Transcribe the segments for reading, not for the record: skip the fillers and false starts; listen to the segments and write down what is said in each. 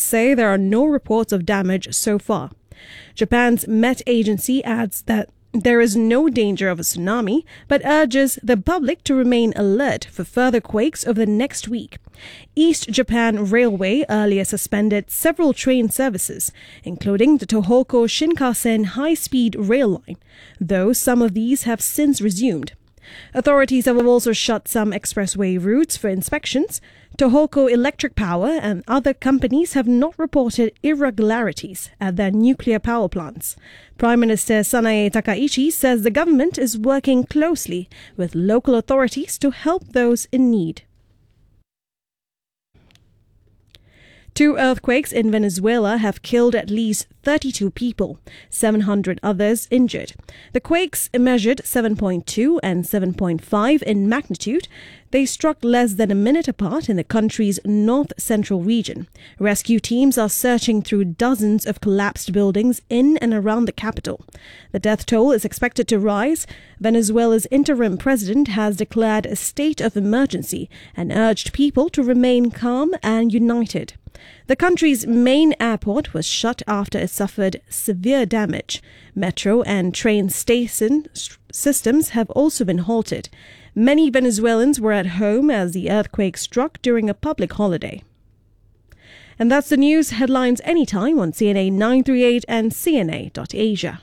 say there are no reports of damage so far. Japan's Met Agency adds that there is no danger of a tsunami, but urges the public to remain alert for further quakes over the next week. East Japan Railway earlier suspended several train services, including the Tohoku Shinkansen high-speed rail line, though some of these have since resumed. Authorities have also shut some expressway routes for inspections. Tohoku Electric Power and other companies have not reported irregularities at their nuclear power plants. Prime Minister Sanae Takaichi says the government is working closely with local authorities to help those in need. 2 earthquakes in Venezuela have killed at least 32 people, 700 others injured. The quakes measured 7.2 and 7.5 in magnitude. They struck less than a minute apart in the country's north-central region. Rescue teams are searching through dozens of collapsed buildings in and around the capital. The death toll is expected to rise. Venezuela's interim president has declared a state of emergency and urged people to remain calm and united. The country's main airport was shut after it suffered severe damage. Metro and train station systems have also been halted. Many Venezuelans were at home as the earthquake struck during a public holiday. And that's the news headlines anytime on CNA 938 and CNA.Asia.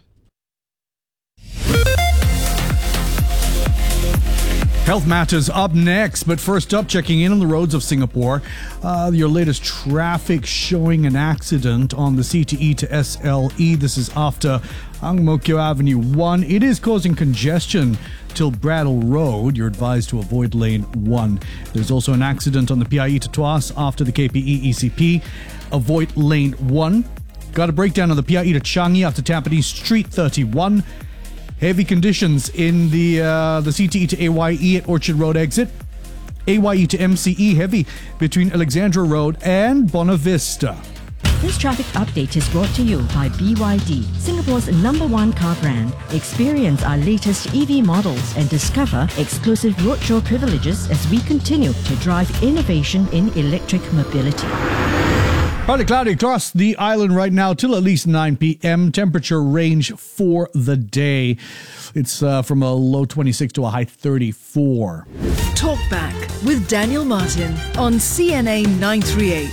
Health Matters up next, but first up, checking in on the roads of Singapore. Your latest traffic showing an accident on the CTE to SLE. This is after Ang Mo Kio Avenue 1. It is causing congestion till Brattle Road. You're advised to avoid lane 1. There's also an accident on the PIE to Tuas after the KPE ECP. Avoid lane 1. Got a breakdown on the PIE to Changi after Tampines Street 31. Heavy conditions in the CTE to AYE at Orchard Road exit. AYE to MCE heavy between Alexandra Road and Bonavista. This traffic update is brought to you by BYD, Singapore's #1 car brand. Experience our latest EV models and discover exclusive roadshow privileges as we continue to drive innovation in electric mobility. Partly cloudy across the island right now till at least 9 p.m. Temperature range for the day. It's from a low 26 to a high 34. Talk Back with Daniel Martin on CNA 938.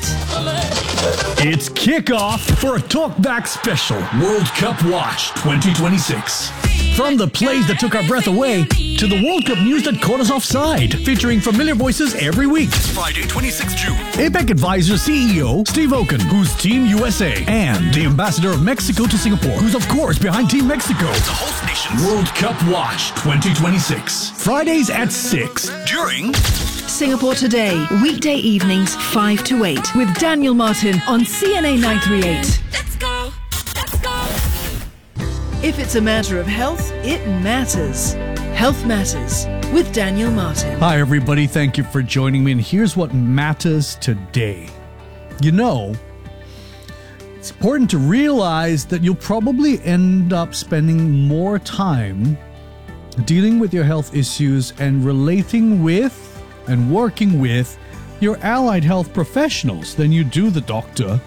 It's kickoff for a Talkback special, World Cup Watch 2026. From the plays that took our breath away to the World Cup news that caught us offside, featuring familiar voices every week. It's Friday, 26 June. APEC Advisor CEO Steve Oken, who's Team USA, and the Ambassador of Mexico to Singapore, who's of course behind Team Mexico. It's the host nation's World Cup Watch 2026. Fridays at 6 during Singapore Today, weekday evenings 5 to 8 with Daniel Martin on CNA 938. Let's go. Let's go. If it's a matter of health, it matters. Health Matters with Daniel Martin. Hi everybody, thank you for joining me, and here's what matters today. You know, it's important to realize that you'll probably end up spending more time dealing with your health issues and relating with and working with your allied health professionals than you do the doctor.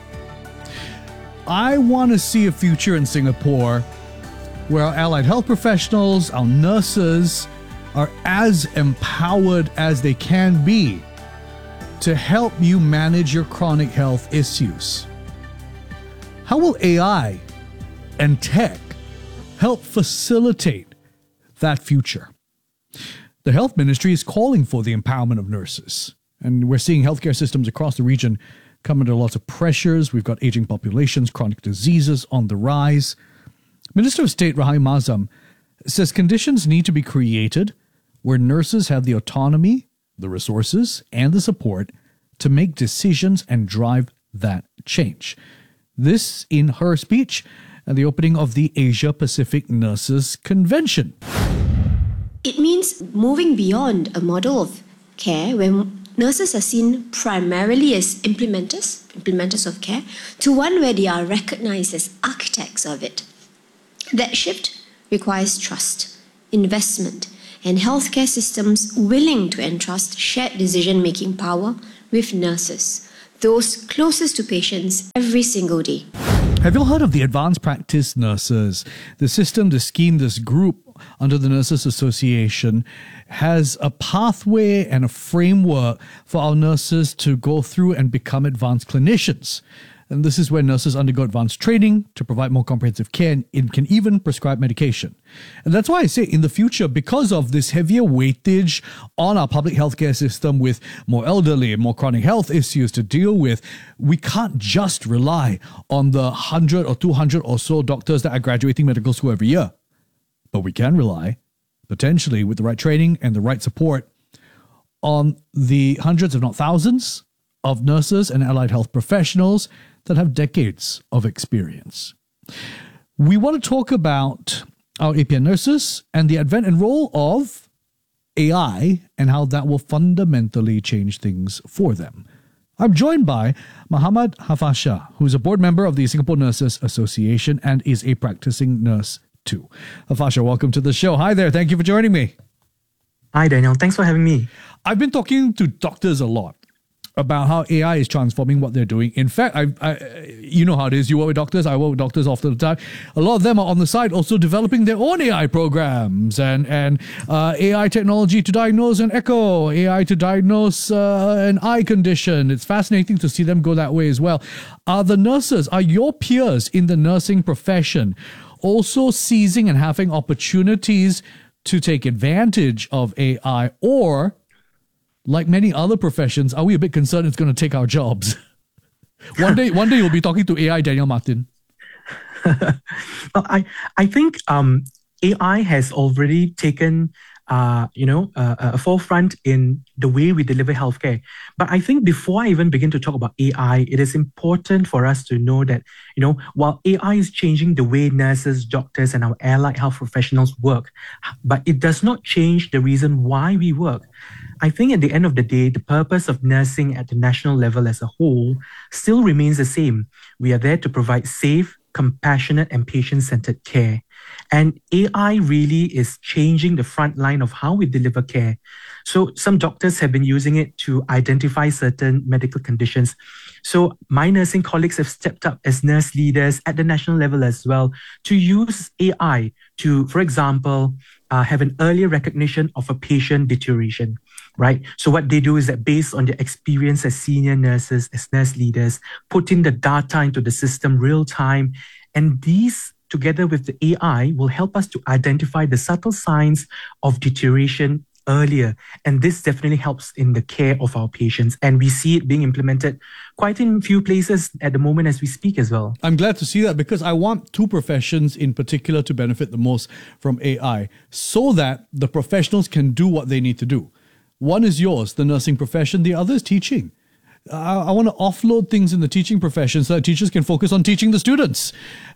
I want to see a future in Singapore where our allied health professionals, our nurses, are as empowered as they can be to help you manage your chronic health issues. How will AI and tech help facilitate that future? The Health Ministry is calling for the empowerment of nurses, and we're seeing healthcare systems across the region come under lots of pressures. We've got aging populations, chronic diseases on the rise. Minister of State Rahim Azam says conditions need to be created where nurses have the autonomy, the resources, and the support to make decisions and drive that change. This in her speech at the opening of the Asia Pacific Nurses Convention. It means moving beyond a model of care where nurses are seen primarily as implementers of care, to one where they are recognized as architects of it. That shift requires trust, investment, and healthcare systems willing to entrust shared decision-making power with nurses. those closest to patients every single day. Have you all heard of the advanced practice nurses? The system, the scheme, this group under the Nurses Association has a pathway and a framework for our nurses to go through and become advanced clinicians. And this is where nurses undergo advanced training to provide more comprehensive care and can even prescribe medication. And that's why I say in the future, because of this heavier weightage on our public healthcare system with more elderly and more chronic health issues to deal with, we can't just rely on the 100 or 200 or so doctors that are graduating medical school every year. But we can rely, potentially with the right training and the right support, on the hundreds, if not thousands, of nurses and allied health professionals that have decades of experience. We want to talk about our APN nurses and the advent and role of AI and how that will fundamentally change things for them. I'm joined by Muhammad Hafaz Shah, who's a board member of the Singapore Nurses Association and is a practicing nurse too. Hafaz Shah, welcome to the show. Hi there. Thank you for joining me. Hi, Daniel. Thanks for having me. I've been talking to doctors a lot about how AI is transforming what they're doing. In fact, you know how it is. You work with doctors. I work with doctors often the time. A lot of them are on the side also developing their own AI programs and AI technology to diagnose an echo, AI to diagnose an eye condition. It's fascinating to see them go that way as well. Are your peers in the nursing profession also seizing and having opportunities to take advantage of AI, or like many other professions, are we a bit concerned it's going to take our jobs? One day you'll be talking to AI Daniel Martin. Well, I think AI has already taken a forefront in the way we deliver healthcare. But I think before I even begin to talk about AI, it is important for us to know that, while AI is changing the way nurses, doctors, and our allied health professionals work, but it does not change the reason why we work. I think at the end of the day, the purpose of nursing at the national level as a whole still remains the same. We are there to provide safe, compassionate, and patient-centered care. And AI really is changing the front line of how we deliver care. So some doctors have been using it to identify certain medical conditions. So my nursing colleagues have stepped up as nurse leaders at the national level as well to use AI to, for example, have an earlier recognition of a patient deterioration, right? So what they do is that based on their experience as senior nurses, as nurse leaders, put in the data into the system real time. And these, together with the AI, will help us to identify the subtle signs of deterioration earlier. And this definitely helps in the care of our patients. And we see it being implemented quite in few places at the moment as we speak as well. I'm glad to see that because I want two professions in particular to benefit the most from AI so that the professionals can do what they need to do. One is yours, the nursing profession. The other is teaching. I want to offload things in the teaching profession so that teachers can focus on teaching the students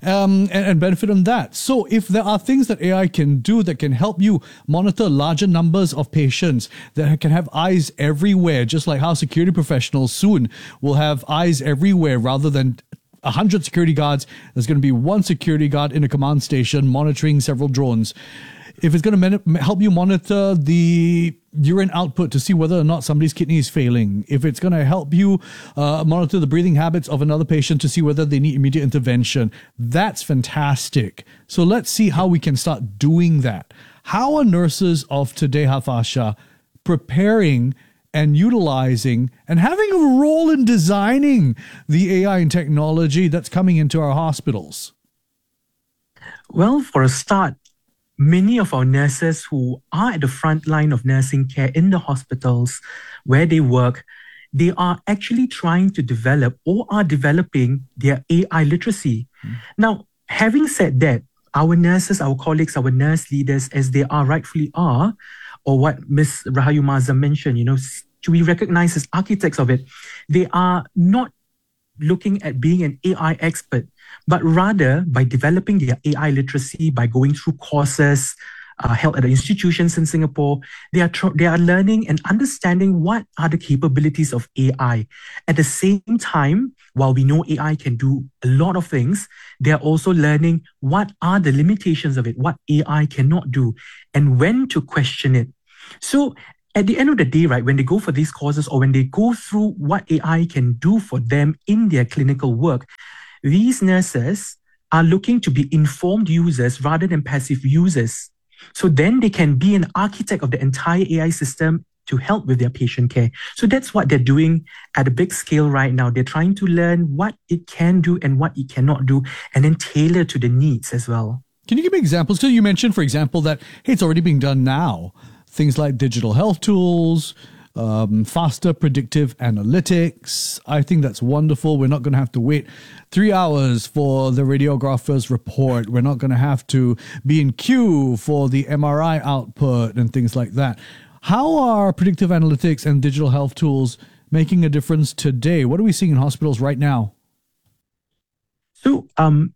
and benefit on that. So if there are things that AI can do that can help you monitor larger numbers of patients, that can have eyes everywhere, just like how security professionals soon will have eyes everywhere rather than 100 security guards, there's going to be one security guard in a command station monitoring several drones. If it's going to help you monitor the urine output to see whether or not somebody's kidney is failing, if it's going to help you monitor the breathing habits of another patient to see whether they need immediate intervention, that's fantastic. So let's see how we can start doing that. How are nurses of today, Hafaz Shah, preparing and utilizing and having a role in designing the AI and technology that's coming into our hospitals? Well, for a start, many of our nurses who are at the front line of nursing care in the hospitals where they work, they are actually trying to develop or are developing their AI literacy. Now, having said that, our nurses, our colleagues, our nurse leaders, as they are rightfully are, or what Ms. Rahayu Mazam mentioned, to be recognized as architects of it, they are not looking at being an AI expert, but rather by developing their AI literacy, by going through courses held at the institutions in Singapore, they are learning and understanding what are the capabilities of AI. At the same time, while we know AI can do a lot of things, they are also learning what are the limitations of it, what AI cannot do, and when to question it. So at the end of the day, right, when they go for these courses or when they go through what AI can do for them in their clinical work, these nurses are looking to be informed users rather than passive users. So then they can be an architect of the entire AI system to help with their patient care. So that's what they're doing at a big scale right now. They're trying to learn what it can do and what it cannot do, and then tailor to the needs as well. Can you give me examples? So you mentioned, for example, that hey, it's already being done now. Things like digital health tools, faster predictive analytics. I think that's wonderful. We're not going to have to wait 3 hours for the radiographer's report. We're not going to have to be in queue for the MRI output and things like that. How are predictive analytics and digital health tools making a difference today? What are we seeing in hospitals right now? So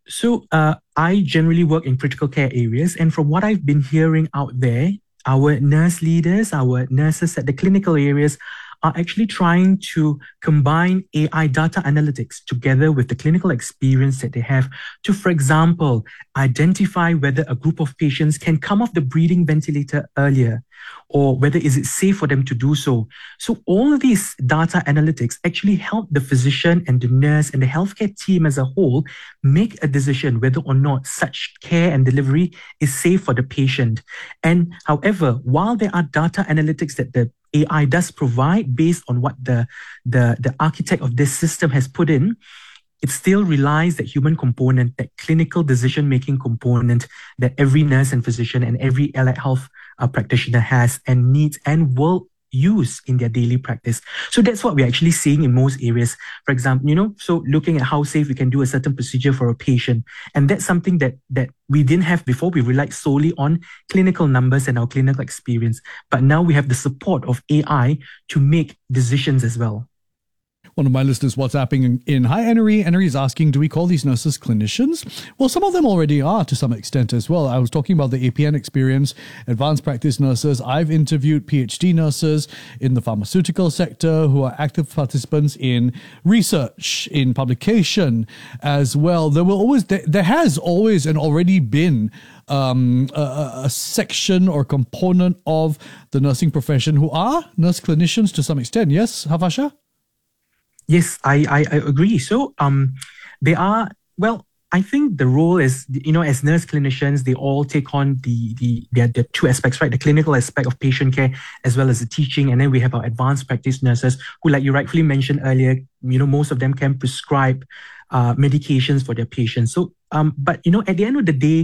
I generally work in critical care areas, and from what I've been hearing out there, our nurse leaders, our nurses at the clinical areas are actually trying to combine AI data analytics together with the clinical experience that they have to, for example, identify whether a group of patients can come off the breathing ventilator earlier, or whether is it safe for them to do so. So all of these data analytics actually help the physician and the nurse and the healthcare team as a whole make a decision whether or not such care and delivery is safe for the patient. And however, while there are data analytics that the AI does provide based on what the architect of this system has put in, it still relies that human component, that clinical decision-making component that every nurse and physician and every allied health practitioner has and needs and will use in their daily practice. So that's what we're actually seeing in most areas. For example, so looking at how safe we can do a certain procedure for a patient. And that's something that we didn't have before. We relied solely on clinical numbers and our clinical experience. But now we have the support of AI to make decisions as well. One of my listeners WhatsApping in, hi, Enery. Enery is asking, do we call these nurses clinicians? Well, some of them already are to some extent as well. I was talking about the APN experience, advanced practice nurses. I've interviewed PhD nurses in the pharmaceutical sector who are active participants in research, in publication as well. There has always and already been a section or component of the nursing profession who are nurse clinicians to some extent. Yes, Hafasha? Yes, I agree. So they are, well, I think the role is, as nurse clinicians, they all take on the two aspects, right? The clinical aspect of patient care as well as the teaching. And then we have our advanced practice nurses who, like you rightfully mentioned earlier, most of them can prescribe medications for their patients. So, but, at the end of the day,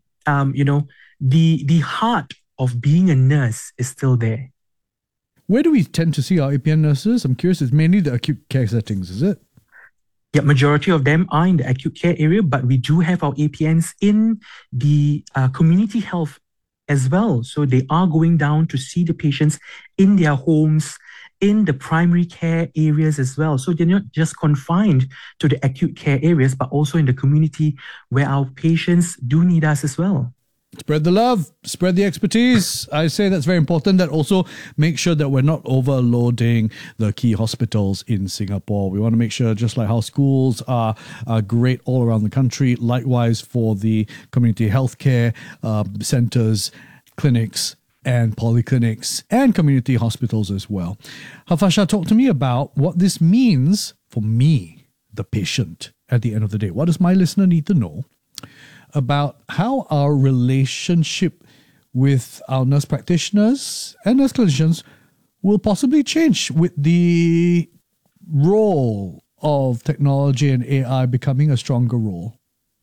the heart of being a nurse is still there. Where do we tend to see our APN nurses? I'm curious, it's mainly the acute care settings, is it? Yeah, majority of them are in the acute care area, but we do have our APNs in the community health as well. So they are going down to see the patients in their homes, in the primary care areas as well. So they're not just confined to the acute care areas, but also in the community where our patients do need us as well. Spread the love, spread the expertise. I say that's very important. That also makes sure that we're not overloading the key hospitals in Singapore. We want to make sure, just like how schools are great all around the country, likewise for the community healthcare centers, clinics, and polyclinics, and community hospitals as well. Hafasha, talk to me about what this means for me, the patient, at the end of the day. What does my listener need to know about how our relationship with our nurse practitioners and nurse clinicians will possibly change with the role of technology and AI becoming a stronger role?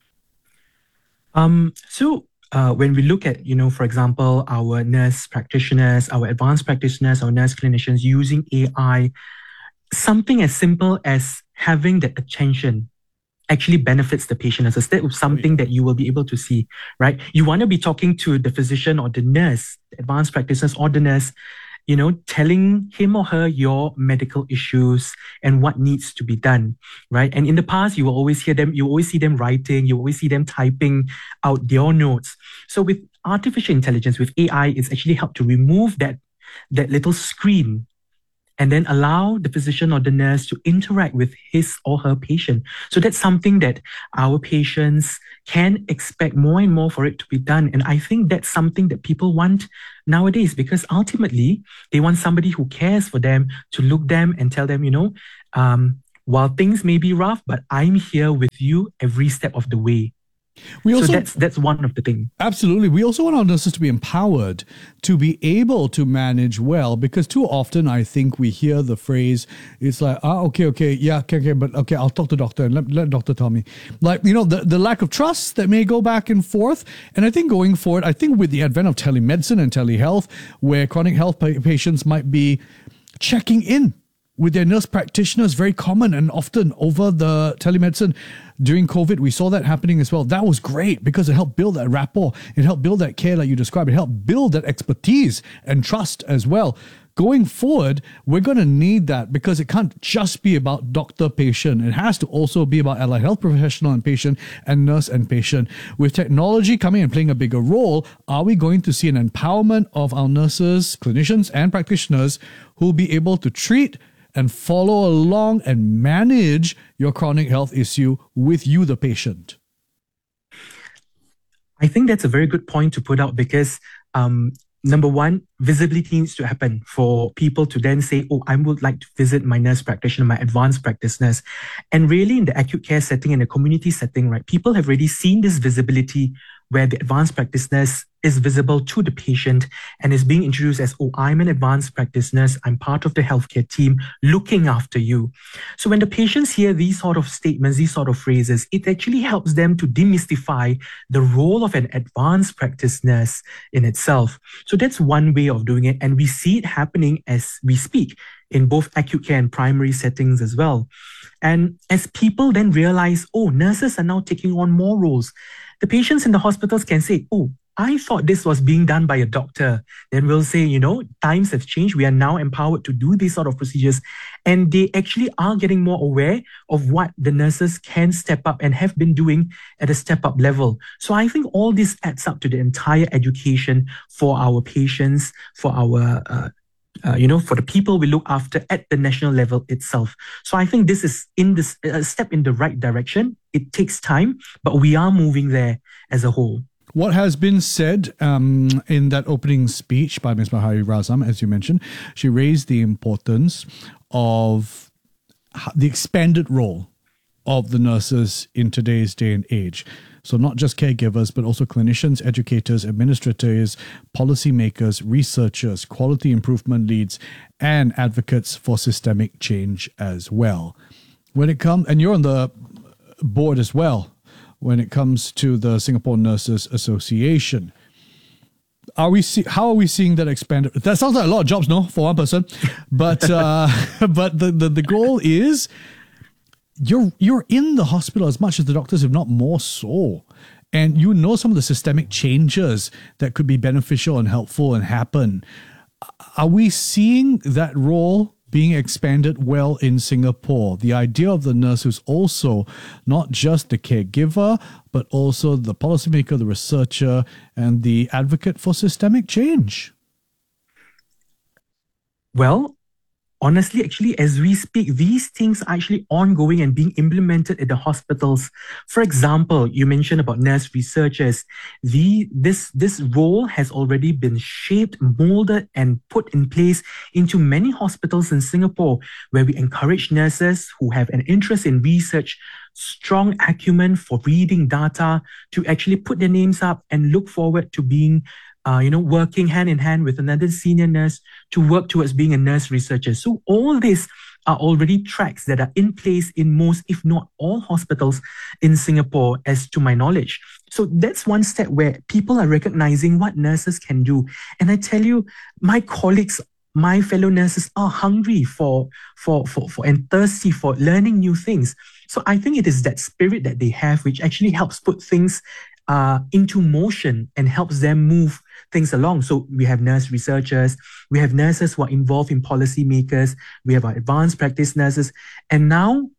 So when we look at, for example, our nurse practitioners, our advanced practitioners, our nurse clinicians using AI, something as simple as having that attention actually benefits the patient as a something that you will be able to see, right? You want to be talking to the physician or the nurse, the advanced practitioners or the nurse, telling him or her your medical issues and what needs to be done, right? And in the past, you will always see them writing, you always see them typing out their notes. So with artificial intelligence, with AI, it's actually helped to remove that little screen and then allow the physician or the nurse to interact with his or her patient. So that's something that our patients can expect more and more for it to be done. And I think that's something that people want nowadays, because ultimately they want somebody who cares for them, to look them and tell them, while things may be rough, but I'm here with you every step of the way. So that's one of the things. Absolutely. We also want our nurses to be empowered to be able to manage well, because too often I think we hear the phrase, it's like, okay, I'll talk to doctor and let doctor tell me. Like, the lack of trust that may go back and forth. And I think going forward, I think with the advent of telemedicine and telehealth, where chronic health patients might be checking in with their nurse practitioners, very common, and often over the telemedicine during COVID, we saw that happening as well. That was great because it helped build that rapport. It helped build that care like you described. It helped build that expertise and trust as well. Going forward, we're going to need that, because it can't just be about doctor-patient. It has to also be about allied health professional and patient, and nurse and patient. With technology coming and playing a bigger role, are we going to see an empowerment of our nurses, clinicians, and practitioners who will be able to treat and follow along and manage your chronic health issue with you, the patient? I think that's a very good point to put out, because number one, visibility needs to happen for people to then say, I would like to visit my nurse practitioner, my advanced practice nurse. And really in the acute care setting and the community setting, right, people have already seen this visibility where the advanced practice nurse is visible to the patient and is being introduced as, I'm an advanced practice nurse, I'm part of the healthcare team looking after you. So when the patients hear these sort of statements, these sort of phrases, it actually helps them to demystify the role of an advanced practice nurse in itself. So that's one way of doing it. And we see it happening as we speak in both acute care and primary settings as well. And as people then realize, nurses are now taking on more roles, the patients in the hospitals can say, I thought this was being done by a doctor. Then we'll say, times have changed. We are now empowered to do these sort of procedures. And they actually are getting more aware of what the nurses can step up and have been doing at a step up level. So I think all this adds up to the entire education for our patients, for our for the people we look after at the national level itself. So I think this is a step in the right direction. It takes time, but we are moving there as a whole. What has been said in that opening speech by Ms. Mahari Razam, as you mentioned, she raised the importance of the expanded role of the nurses in today's day and age. So not just caregivers, but also clinicians, educators, administrators, policymakers, researchers, quality improvement leads, and advocates for systemic change as well. When it comes, and you're on the board as well, when it comes to the Singapore Nurses Association, how are we seeing that expanded? That sounds like a lot of jobs, no, for one person, but the goal is you're in the hospital as much as the doctors, if not more so. And some of the systemic changes that could be beneficial and helpful and happen. Are we seeing that role being expanded well in Singapore? The idea of the nurse who's also not just the caregiver, but also the policymaker, the researcher, and the advocate for systemic change. Well, honestly, actually, as we speak, these things are actually ongoing and being implemented at the hospitals. For example, you mentioned about nurse researchers. This role has already been shaped, molded, and put in place into many hospitals in Singapore, where we encourage nurses who have an interest in research, strong acumen for reading data, to actually put their names up and look forward to being working hand in hand with another senior nurse to work towards being a nurse researcher. So all these are already tracks that are in place in most, if not all, hospitals in Singapore, as to my knowledge. So that's one step where people are recognizing what nurses can do. And I tell you, my colleagues, my fellow nurses are hungry for and thirsty for learning new things. So I think it is that spirit that they have which actually helps put things into motion and helps them move things along. So we have nurse researchers, we have nurses who are involved in policy makers, we have our advanced practice nurses, and now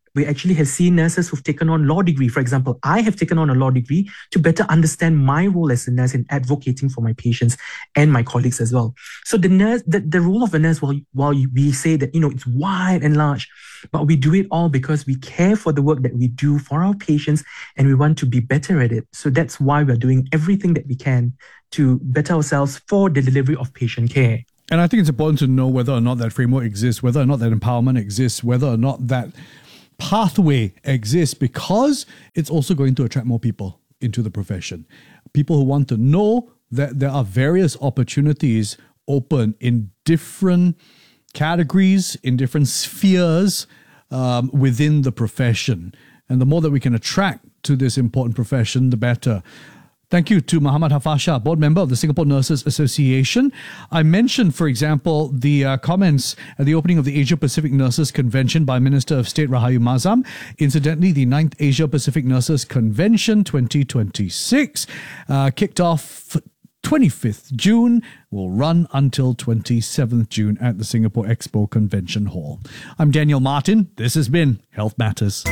we actually have seen nurses who've taken on law degree. For example, I have taken on a law degree to better understand my role as a nurse in advocating for my patients and my colleagues as well. So the role of a nurse, while we say that, it's wide and large, but we do it all because we care for the work that we do for our patients and we want to be better at it. So that's why we're doing everything that we can to better ourselves for the delivery of patient care. And I think it's important to know whether or not that framework exists, whether or not that empowerment exists, whether or not that pathway exists, because it's also going to attract more people into the profession. People who want to know that there are various opportunities open in different categories, in different spheres within the profession. And the more that we can attract to this important profession, the better. Thank you to Muhammad Hafasha, board member of the Singapore Nurses Association. I mentioned, for example, the comments at the opening of the Asia Pacific Nurses Convention by Minister of State Rahayu Mazam. Incidentally, the 9th Asia Pacific Nurses Convention 2026 kicked off 25th June, will run until 27th June at the Singapore Expo Convention Hall. I'm Daniel Martin. This has been Health Matters.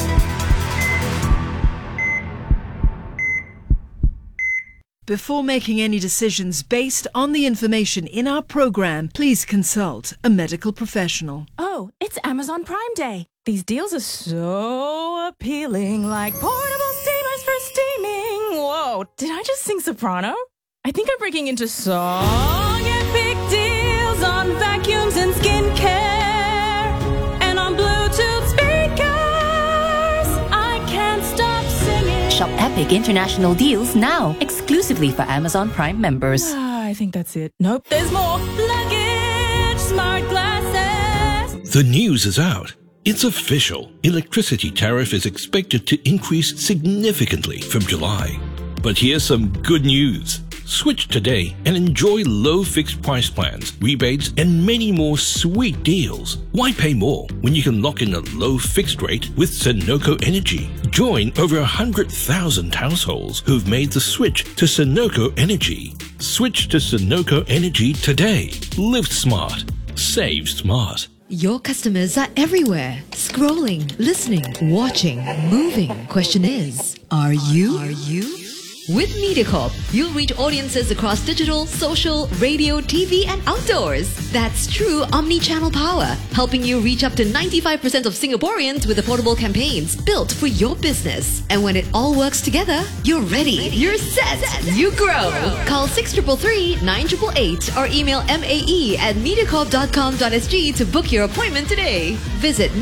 Before making any decisions based on the information in our program, please consult a medical professional. Oh, it's Amazon Prime Day. These deals are so appealing, like portable steamers for steaming. Whoa, did I just sing soprano? I think I'm breaking into song and big deals on vacuums and skincare and on Bluetooth speakers. I can't stop singing. Shop epic international deals now, exclusively for Amazon Prime members. I think that's it. Nope, there's more. Luggage, smart glasses. The news is out. It's official. Electricity tariff is expected to increase significantly from July. But here's some good news. Switch today and enjoy low fixed price plans, rebates, and many more sweet deals. Why pay more when you can lock in a low fixed rate with Sunoco Energy? Join over 100,000 households who've made the switch to Sunoco Energy. Switch to Sunoco Energy today. Live smart. Save smart. Your customers are everywhere. Scrolling, listening, watching, moving. Question is, are you? With MediaCorp, you'll reach audiences across digital, social, radio, TV, and outdoors. That's true omni-channel power, helping you reach up to 95% of Singaporeans with affordable campaigns built for your business. And when it all works together, you're ready. You're set. You grow. Call 6333 9888 or email mae@mediacorp.com.sg to book your appointment today. Visit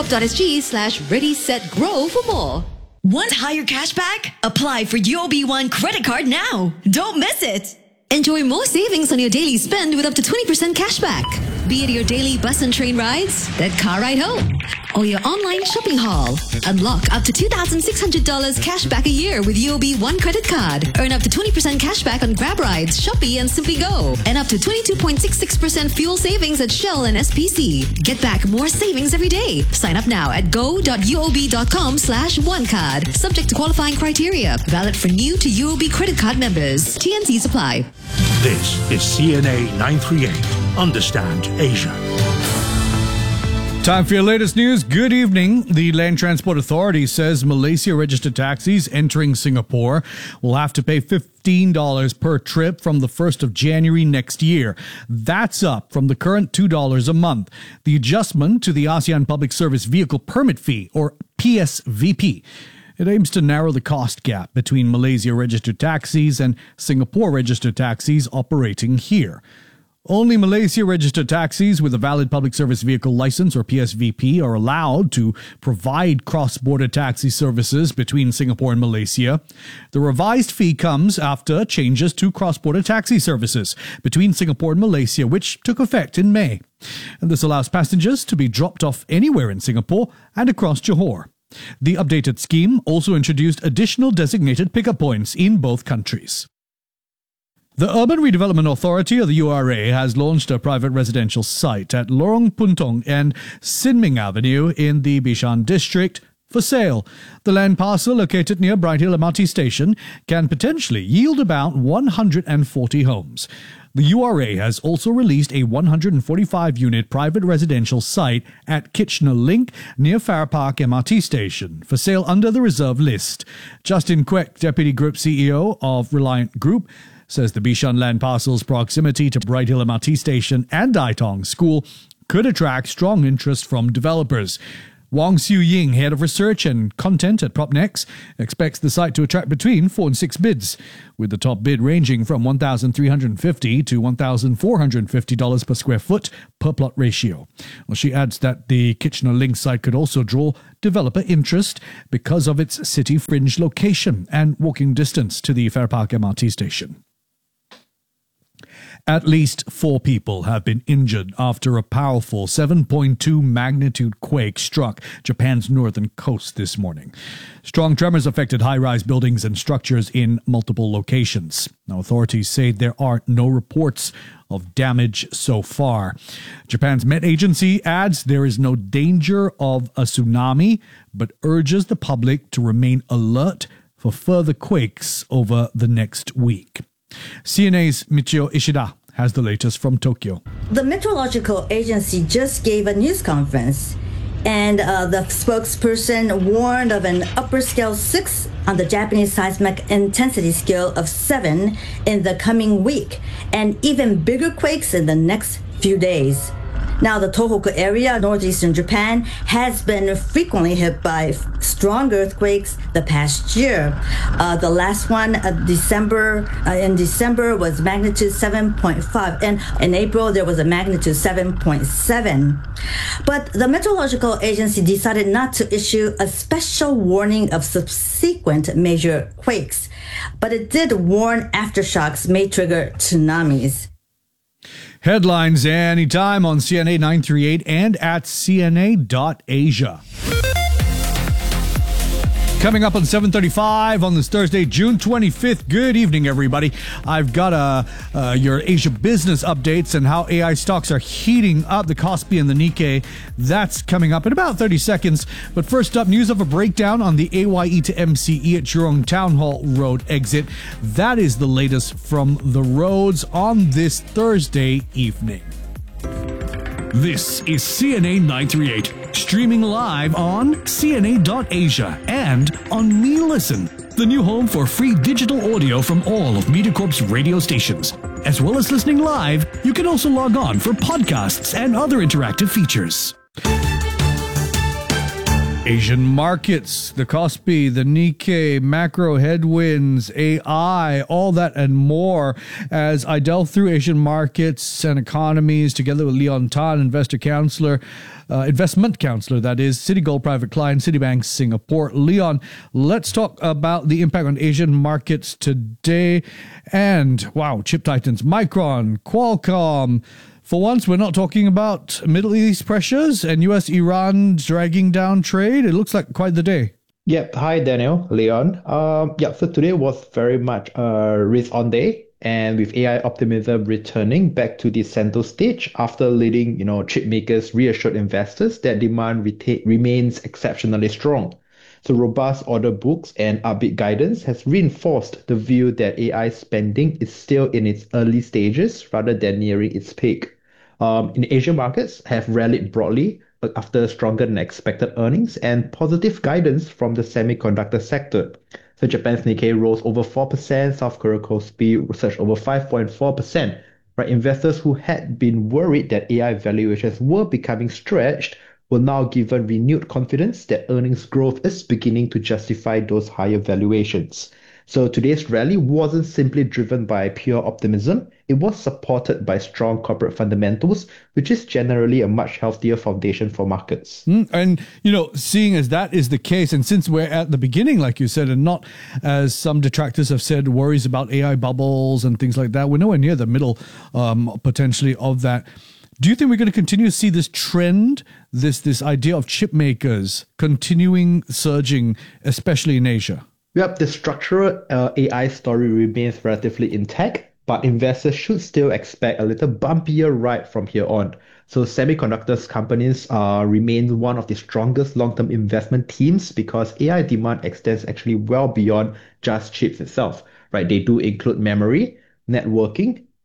mediacorp.sg/ready-set-grow for more. Want higher cashback? Apply for UOB One credit card now. Don't miss it. Enjoy more savings on your daily spend with up to 20% cashback. Be it your daily bus and train rides, that car ride home, or your online shopping haul. Unlock up to $2,600 cashback a year with UOB One credit card. Earn up to 20% cashback on Grab rides, Shopee, and Simply Go. And up to 22.66% fuel savings at Shell and SPC. Get back more savings every day. Sign up now at go.uob.com/onecard. Subject to qualifying criteria. Valid for new to UOB credit card members. TNCs apply. This is CNA 938. Understand Asia. Time for your latest news. Good evening. The Land Transport Authority says Malaysia-registered taxis entering Singapore will have to pay $15 per trip from the 1st of January next year. That's up from the current $2 a month. The adjustment to the ASEAN Public Service Vehicle Permit Fee, or PSVP, it aims to narrow the cost gap between Malaysia-registered taxis and Singapore-registered taxis operating here. Only Malaysia-registered taxis with a valid public service vehicle license, or PSVP, are allowed to provide cross-border taxi services between Singapore and Malaysia. The revised fee comes after changes to cross-border taxi services between Singapore and Malaysia, which took effect in May. And this allows passengers to be dropped off anywhere in Singapore and across Johor. The updated scheme also introduced additional designated pickup points in both countries. The Urban Redevelopment Authority, or the URA, has launched a private residential site at Lorong Puntong and Sin Ming Avenue in the Bishan district for sale. The land parcel, located near Bright Hill MRT station, can potentially yield about 140 homes. The URA has also released a 145-unit private residential site at Kitchener Link near Farrer Park MRT station for sale under the reserve list. Justin Quek, Deputy Group CEO of Reliant Group, says the Bishan land parcel's proximity to Bright Hill MRT station and Dai Tong School could attract strong interest from developers. Wong Siu Ying, head of research and content at Propnex, expects the site to attract between 4 and 6 bids, with the top bid ranging from $1,350 to $1,450 per square foot per plot ratio. Well, she adds that the Kitchener Link site could also draw developer interest because of its city fringe location and walking distance to the Farrer Park MRT station. At least 4 people have been injured after a powerful 7.2 magnitude quake struck Japan's northern coast this morning. Strong tremors affected high-rise buildings and structures in multiple locations. Now, authorities say there are no reports of damage so far. Japan's Met Agency adds there is no danger of a tsunami, but urges the public to remain alert for further quakes over the next week. CNA's Michio Ishida has the latest from Tokyo. The Meteorological Agency just gave a news conference, and the spokesperson warned of an upper scale 6 on the Japanese seismic intensity scale of 7 in the coming week, and even bigger quakes in the next few days. Now, the Tohoku area, northeastern Japan, has been frequently hit by strong earthquakes the past year. The last one, in December, was magnitude 7.5, and in April there was a magnitude 7.7. But the Meteorological Agency decided not to issue a special warning of subsequent major quakes, but it did warn aftershocks may trigger tsunamis. Headlines anytime on CNA 938 and at CNA.Asia. Coming up on 7:35 on this Thursday, June 25th. Good evening, everybody. I've got your Asia business updates and how AI stocks are heating up, the Kospi and the Nikkei. That's coming up in about 30 seconds. But first up, news of a breakdown on the AYE to MCE at Jurong Town Hall Road exit. That is the latest from the roads on this Thursday evening. This is CNA 938, streaming live on CNA.Asia and on MeListen, the new home for free digital audio from all of MediaCorp's radio stations. As well as listening live, you can also log on for podcasts and other interactive features. Asian markets, the Kospi, the Nikkei, macro headwinds, AI, all that and more as I delve through Asian markets and economies together with Leon Tan, investment counselor, that is, Citigold Private Client, Citibank Singapore. Leon, let's talk about the impact on Asian markets today. And wow, chip titans, Micron, Qualcomm. For once, we're not talking about Middle East pressures and US-Iran dragging down trade. It looks like quite the day. Yep. Hi, Daniel, Leon. So today was very much a risk-on day, and with AI optimism returning back to the center stage after leading, chip makers reassured investors that demand remains exceptionally strong. So robust order books and upbeat guidance has reinforced the view that AI spending is still in its early stages rather than nearing its peak. In Asian markets have rallied broadly after stronger than expected earnings and positive guidance from the semiconductor sector. So Japan's Nikkei rose over 4%, South Korea Kospi surged over 5.4%. Right, investors who had been worried that AI valuations were becoming stretched were now given renewed confidence that earnings growth is beginning to justify those higher valuations. So today's rally wasn't simply driven by pure optimism. It was supported by strong corporate fundamentals, which is generally a much healthier foundation for markets. And, seeing as that is the case, and since we're at the beginning, like you said, and not, as some detractors have said, worries about AI bubbles and things like that, we're nowhere near the middle, potentially, of that. Do you think we're going to continue to see this trend, this idea of chip makers continuing surging, especially in Asia? Yep, the structural AI story remains relatively intact, but investors should still expect a little bumpier ride from here on. So semiconductors companies remain one of the strongest long-term investment themes because AI demand extends actually well beyond just chips itself, right? They do include memory, networking,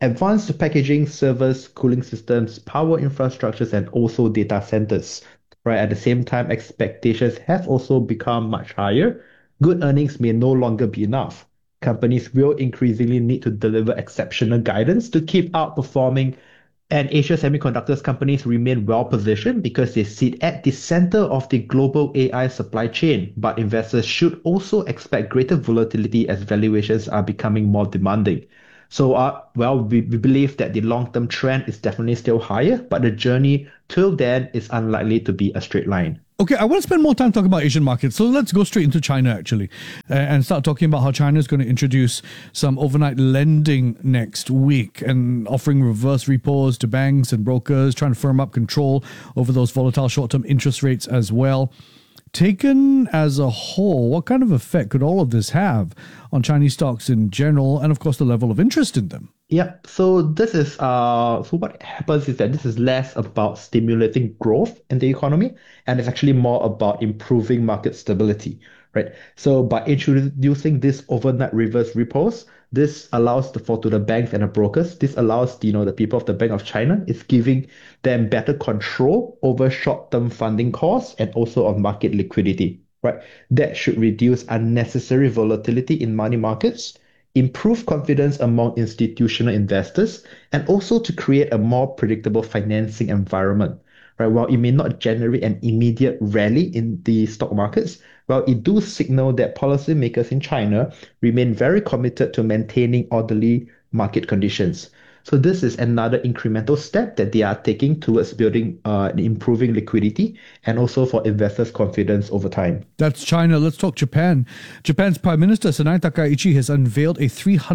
advanced packaging, servers, cooling systems, power infrastructures, and also data centers. Right. At the same time, expectations have also become much higher. Good earnings may no longer be enough. Companies will increasingly need to deliver exceptional guidance to keep outperforming, and Asia Semiconductors companies remain well positioned because they sit at the center of the global AI supply chain. But investors should also expect greater volatility as valuations are becoming more demanding. So, we believe that the long-term trend is definitely still higher, but the journey till then is unlikely to be a straight line. Okay, I want to spend more time talking about Asian markets. So let's go straight into China, actually, and start talking about how China is going to introduce some overnight lending next week and offering reverse repos to banks and brokers, trying to firm up control over those volatile short-term interest rates as well. Taken as a whole, what kind of effect could all of this have on Chinese stocks in general and, of course, the level of interest in them? Yeah, so this is so what happens is that this is less about stimulating growth in the economy, and it's actually more about improving market stability, right? So by introducing this overnight reverse repos, this allows to the banks and the brokers. This allows the people of the Bank of China. It's giving them better control over short-term funding costs and also of market liquidity, right? That should reduce unnecessary volatility in money markets, improve confidence among institutional investors, and also to create a more predictable financing environment. Right? While it may not generate an immediate rally in the stock markets, well, it do signal that policymakers in China remain very committed to maintaining orderly market conditions. So this is another incremental step that they are taking towards building and improving liquidity and also for investors' confidence over time. That's China. Let's talk Japan. Japan's Prime Minister Sanai Takaichi has unveiled a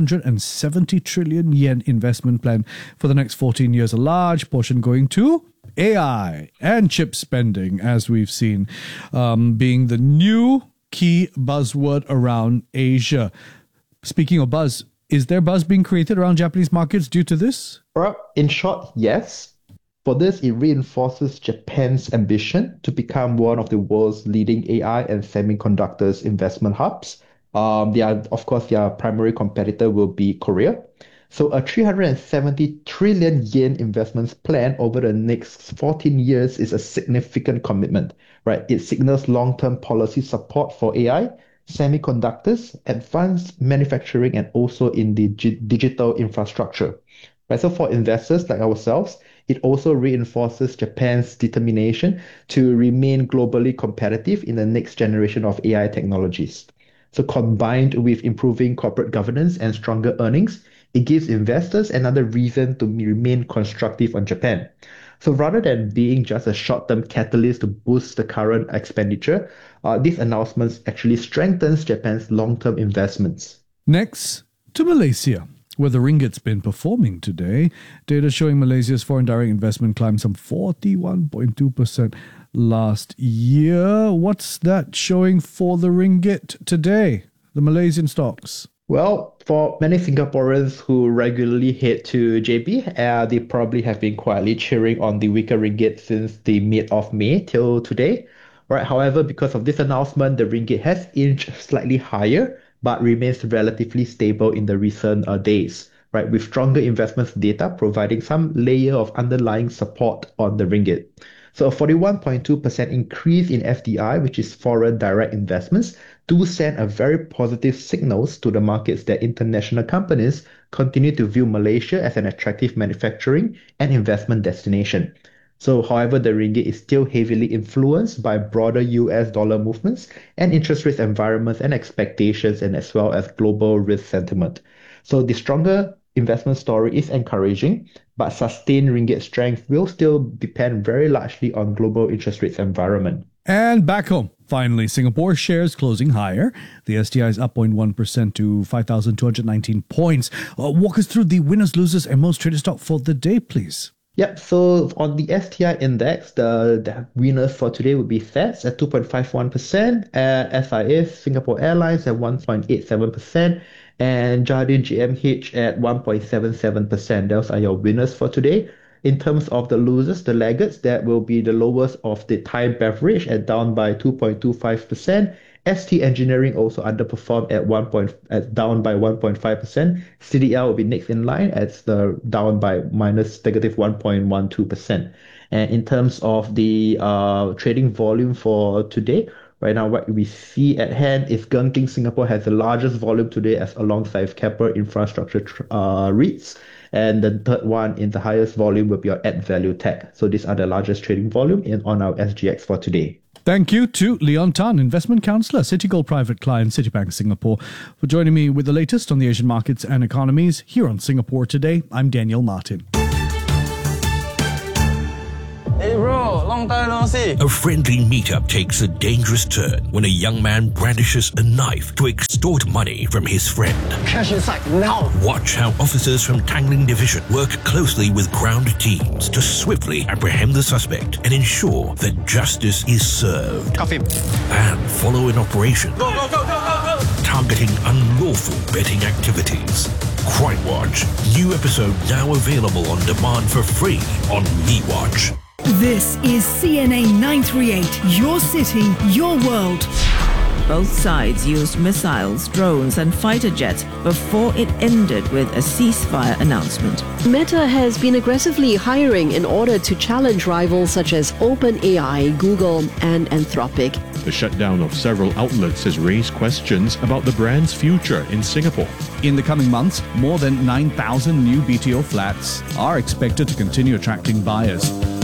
370 trillion yen investment plan for the next 14 years, a large portion going to AI and chip spending, as we've seen, being the new key buzzword around Asia. Speaking of buzz, is there buzz being created around Japanese markets due to this? Well, in short, yes. For this, it reinforces Japan's ambition to become one of the world's leading AI and semiconductors investment hubs. Their primary competitor will be Korea. So a 370 trillion yen investments plan over the next 14 years is a significant commitment, right? It signals long-term policy support for AI, semiconductors, advanced manufacturing, and also in the digital infrastructure. Right? So for investors like ourselves, it also reinforces Japan's determination to remain globally competitive in the next generation of AI technologies. So combined with improving corporate governance and stronger earnings, it gives investors another reason to remain constructive on Japan. So rather than being just a short-term catalyst to boost the current expenditure, these announcements actually strengthens Japan's long-term investments. Next, to Malaysia, where the ringgit's been performing today. Data showing Malaysia's foreign direct investment climbed some 41.2% last year. What's that showing for the ringgit today, the Malaysian stocks? Well, for many Singaporeans who regularly head to JB, they probably have been quietly cheering on the weaker ringgit since the mid of May till today. Right. However, because of this announcement, the ringgit has inched slightly higher, but remains relatively stable in the recent days. Right, with stronger investments data providing some layer of underlying support on the ringgit. So a 41.2% increase in FDI, which is foreign direct investments, do send a very positive signals to the markets that international companies continue to view Malaysia as an attractive manufacturing and investment destination. So, however, the ringgit is still heavily influenced by broader US dollar movements and interest rate environments and expectations, and as well as global risk sentiment. So the stronger investment story is encouraging, but sustained ringgit strength will still depend very largely on global interest rates environment. And back home, finally, Singapore shares closing higher. The STI is up 0.1% to 5,219 points. Walk us through the winners, losers, and most traded stock for the day, please. Yep, so on the STI index, the winners for today would be FES at 2.51%, SIS, Singapore Airlines at 1.87%, and Jardine GMH at 1.77%. Those are your winners for today. In terms of the losers, the laggards, that will be the lowest of the Thai beverage at down by 2.25%, ST Engineering also underperformed at down by 1.5%. CDL will be next in line as the down by negative 1.12%. And in terms of the trading volume for today, right now what we see at hand is Genting Singapore has the largest volume today as alongside Keppel Infrastructure REITs. And the third one in the highest volume will be our Add Value Tech. So these are the largest trading volume on our SGX for today. Thank you to Leon Tan, Investment Counsellor, Citigold Private Client, Citibank Singapore, for joining me with the latest on the Asian markets and economies here on Singapore Today. I'm Daniel Martin. Hey bro, long time no see. A friendly meetup takes a dangerous turn when a young man brandishes a knife to extort money from his friend. Cash inside now. Watch how officers from Tangling Division work closely with ground teams to swiftly apprehend the suspect and ensure that justice is served. Cuff him. And follow an operation Go. targeting unlawful betting activities. Crime Watch. New episode now available on demand for free on MeWatch. This is CNA 938, your city, your world. Both sides used missiles, drones and fighter jets before it ended with a ceasefire announcement. Meta has been aggressively hiring in order to challenge rivals such as OpenAI, Google and Anthropic. The shutdown of several outlets has raised questions about the brand's future in Singapore. In the coming months, more than 9,000 new BTO flats are expected to continue attracting buyers.